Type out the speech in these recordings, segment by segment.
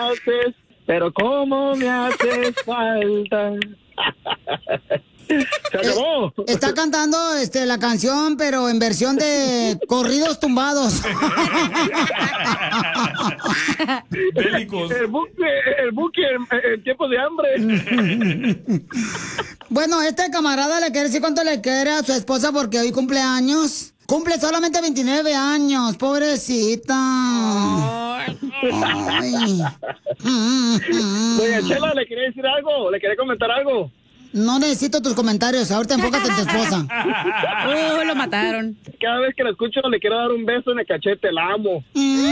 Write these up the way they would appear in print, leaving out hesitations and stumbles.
haces, pero cómo me haces falta. Se acabó. Está cantando la canción, pero en versión de corridos tumbados. Bélicos. El buque en tiempos de hambre. Bueno, este camarada le quiere decir cuánto le quiere a su esposa porque hoy cumple años. Cumple solamente 29 años, pobrecita. Ay. Doña Chela, ¿le quería decir algo? ¿Le quería comentar algo? No necesito tus comentarios, ahorita enfócate en tu esposa. Lo mataron. Cada vez que la escucho le quiero dar un beso en el cachete, la amo.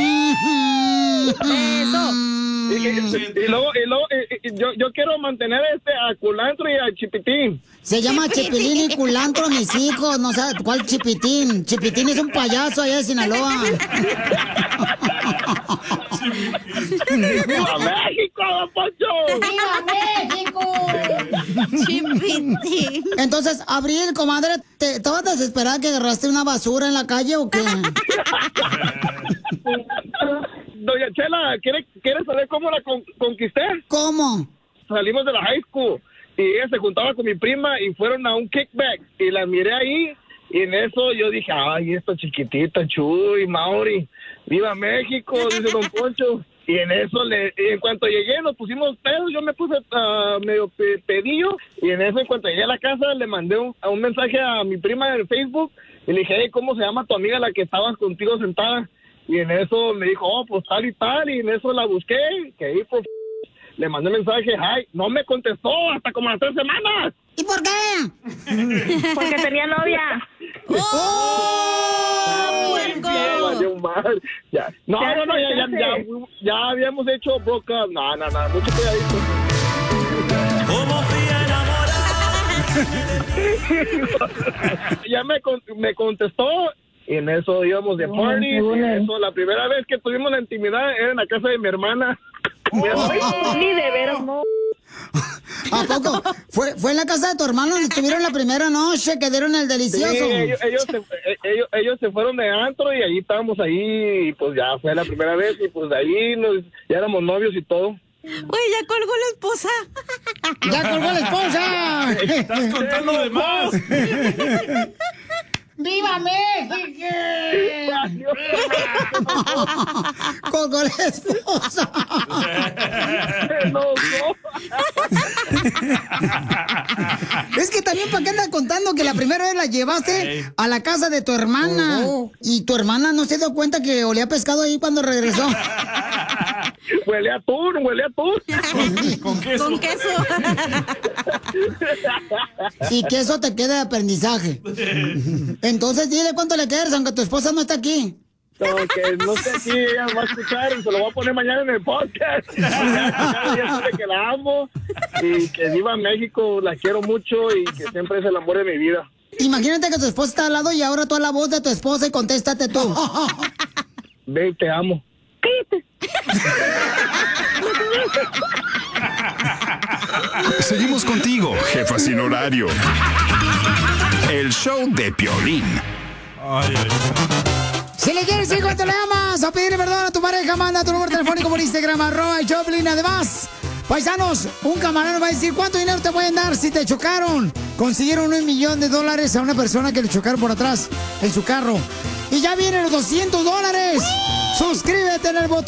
Eso. Y luego yo quiero mantener a Culantro y a Chipitín. Se llama Chipilín y Culantro, mis hijos. No sé cuál Chipitín. Chipitín es un payaso allá de Sinaloa. ¡Viva México, don Poncho! ¡Viva México! Chipitín. Entonces, Abril, comadre, ¿estabas desesperada que agarraste una basura en la calle o qué? Doña Chela, ¿quiere saber cómo la conquisté? ¿Cómo? Salimos de la high school y ella se juntaba con mi prima y fueron a un kickback y la miré ahí y en eso yo dije, ay, esta chiquitita, Chuy, Mauri, viva México, dice don Poncho. Y en eso, en cuanto llegué, nos pusimos pedos, yo me puse medio pedillo, y en eso, en cuanto llegué a la casa, le mandé un mensaje a mi prima en Facebook, y le dije, hey, ¿cómo se llama tu amiga la que estabas contigo sentada? Y en eso me dijo, oh, pues tal, y en eso la busqué, que ahí, pues, le mandé mensaje, ay, no me contestó hasta como las 3 semanas. ¿Y por qué? Porque tenía novia. ¡Oh! ¡Puerco! Ya. No, ya habíamos hecho broke up. No, mucho cuidadito. Como fui enamorada. Ya me contestó y en eso íbamos de party. Y en eso, la primera vez que tuvimos la intimidad era en la casa de mi hermana. Ni de veras, no. ¿A poco? ¿Fue en la casa de tu hermano donde estuvieron la primera noche que dieron el delicioso? Sí, ellos se fueron de antro y allí estábamos ahí y pues ya fue la primera vez y pues de ahí ya éramos novios y todo. Güey, ya colgó la esposa. ¡Ya colgó la esposa! Estás contando de más. ¡Viva México! Colgó la esposa. Es que también, ¿para qué andas contando que la primera vez la llevaste a la casa de tu hermana? Y tu hermana no se dio cuenta que olía pescado ahí cuando regresó. Huele a atún. Con queso. Con queso. Y que eso te quede de aprendizaje. Entonces dile cuánto le quieres, aunque tu esposa no está aquí. No, que no sé si ella va a escuchar, se lo voy a poner mañana en el podcast. Ya sabe que la amo y que viva México, la quiero mucho y que siempre es el amor de mi vida. Imagínate que tu esposa está al lado y ahora tú a la voz de tu esposa y contéstate tú. Ve, te amo. Seguimos contigo, jefa sin horario. El show de Piolín. Ay. Si le quieres decir cuánto le amas o pedirle perdón a tu pareja, manda tu número telefónico por Instagram, @Choplin. Además, paisanos, un camarero va a decir cuánto dinero te pueden dar si te chocaron. Consiguieron $1,000,000 a una persona que le chocaron por atrás en su carro. Y ya vienen los $200. Suscríbete en el botón